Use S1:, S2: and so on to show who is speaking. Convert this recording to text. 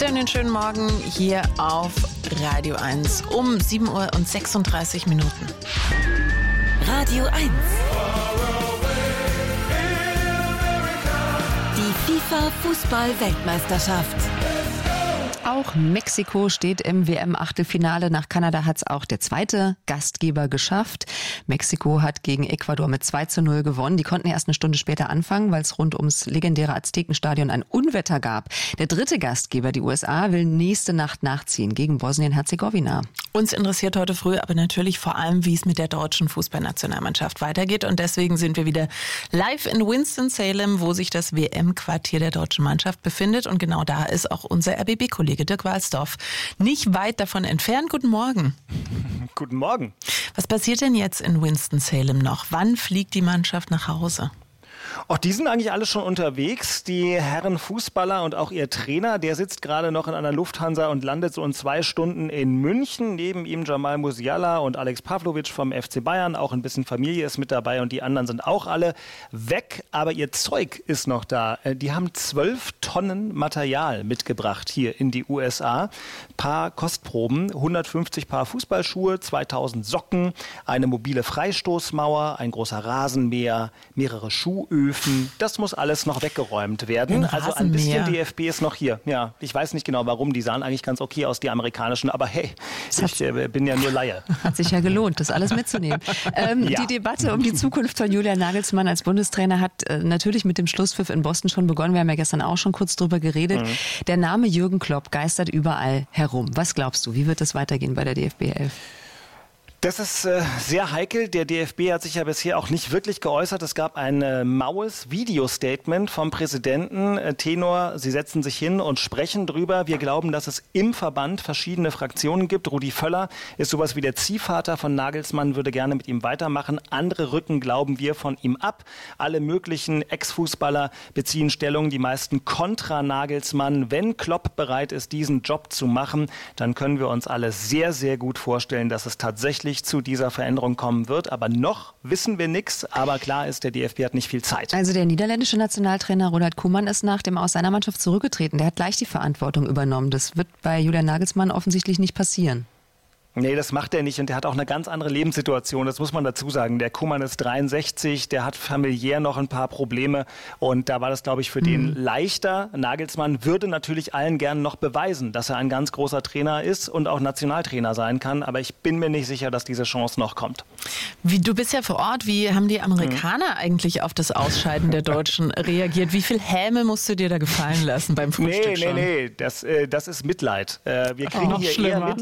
S1: Einen schönen Morgen hier auf Radio 1 um 7:36 Uhr.
S2: Radio 1. Die FIFA-Fußball-Weltmeisterschaft.
S3: Auch Mexiko steht im WM-Achtelfinale. Nach Kanada hat es auch der zweite Gastgeber geschafft. Mexiko hat gegen Ecuador mit 2:0 gewonnen. Die konnten erst eine Stunde später anfangen, weil es rund ums legendäre Aztekenstadion ein Unwetter gab. Der dritte Gastgeber, die USA, will nächste Nacht nachziehen gegen Bosnien-Herzegowina.
S1: Uns interessiert heute früh aber natürlich vor allem, wie es mit der deutschen Fußballnationalmannschaft weitergeht. Und deswegen sind wir wieder live in Winston-Salem, wo sich das WM-Quartier der deutschen Mannschaft befindet. Und genau da ist auch unser RBB-Kollege Dirk Walsdorf nicht weit davon entfernt. Guten Morgen.
S4: Guten Morgen.
S1: Was passiert denn jetzt in Winston-Salem noch? Wann fliegt die Mannschaft nach Hause?
S4: Auch die sind eigentlich alle schon unterwegs. Die Herren Fußballer und auch ihr Trainer, der sitzt gerade noch in einer Lufthansa und landet so in 2 Stunden in München. Neben ihm Jamal Musiala und Alex Pavlovic vom FC Bayern. Auch ein bisschen Familie ist mit dabei und die anderen sind auch alle weg. Aber ihr Zeug ist noch da. Die haben 12 Tonnen Material mitgebracht hier in die USA. Paar Kostproben, 150 Paar Fußballschuhe, 2000 Socken, eine mobile Freistoßmauer, ein großer Rasenmäher, mehrere Schuhöfen. Das muss alles noch weggeräumt werden. Also ein bisschen DFB ist noch hier. Ja, ich weiß nicht genau warum. Die sahen eigentlich ganz okay aus, die amerikanischen. Aber hey, ich bin ja nur Laie.
S3: Hat sich ja gelohnt, das alles mitzunehmen. Ja. Die Debatte um die Zukunft von Julian Nagelsmann als Bundestrainer hat natürlich mit dem Schlusspfiff in Boston schon begonnen. Wir haben ja gestern auch schon kurz drüber geredet. Der Name Jürgen Klopp geistert überall herum. Was glaubst du, wie wird es weitergehen bei der DFB 11?
S4: Das ist sehr heikel. Der DFB hat sich ja bisher auch nicht wirklich geäußert. Es gab ein maues Video-Statement vom Präsidenten. Tenor, sie setzen sich hin und sprechen drüber. Wir glauben, dass es im Verband verschiedene Fraktionen gibt. Rudi Völler ist sowas wie der Ziehvater von Nagelsmann, würde gerne mit ihm weitermachen. Andere rücken, glauben wir, von ihm ab. Alle möglichen Ex-Fußballer beziehen Stellung, die meisten kontra Nagelsmann. Wenn Klopp bereit ist, diesen Job zu machen, dann können wir uns alle sehr, sehr gut vorstellen, dass es tatsächlich zu dieser Veränderung kommen wird. Aber noch wissen wir nichts. Aber klar ist, der DFB hat nicht viel Zeit.
S3: Also der niederländische Nationaltrainer Ronald Koeman ist nach dem Aus seiner Mannschaft zurückgetreten. Der hat gleich die Verantwortung übernommen. Das wird bei Julian Nagelsmann offensichtlich nicht passieren.
S4: Nee, das macht er nicht und der hat auch eine ganz andere Lebenssituation, das muss man dazu sagen. Der Koeman ist 63, der hat familiär noch ein paar Probleme und da war das, glaube ich, für den leichter. Nagelsmann würde natürlich allen gern noch beweisen, dass er ein ganz großer Trainer ist und auch Nationaltrainer sein kann, aber ich bin mir nicht sicher, dass diese Chance noch kommt.
S1: Du bist ja vor Ort, wie haben die Amerikaner eigentlich auf das Ausscheiden der Deutschen reagiert? Wie viel Häme musst du dir da gefallen lassen beim Frühstück schon?
S4: Nee, das ist Mitleid. Wir kriegen hier eher Mitleid.